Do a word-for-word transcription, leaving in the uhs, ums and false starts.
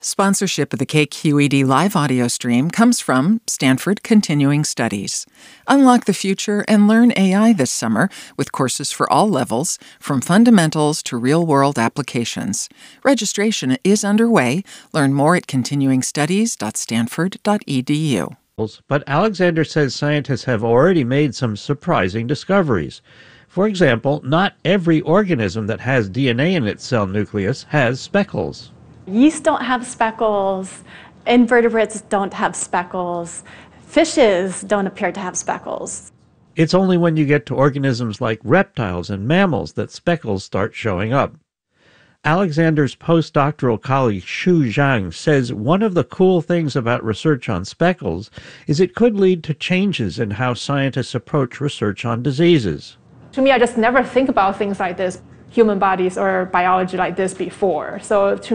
Sponsorship of the K Q E D live audio stream comes from Stanford Continuing Studies. Unlock the future and learn A I this summer with courses for all levels, from fundamentals to real-world applications. Registration is underway. Learn more at continuing studies dot stanford dot e d u. But Alexander says scientists have already made some surprising discoveries. For example, not every organism that has D N A in its cell nucleus has speckles. Yeast don't have speckles, invertebrates don't have speckles, fishes don't appear to have speckles. It's only when you get to organisms like reptiles and mammals that speckles start showing up. Alexander's postdoctoral colleague Xu Zhang says one of the cool things about research on speckles is it could lead to changes in how scientists approach research on diseases. To me, I just never think about things like this, human bodies or biology like this before. So to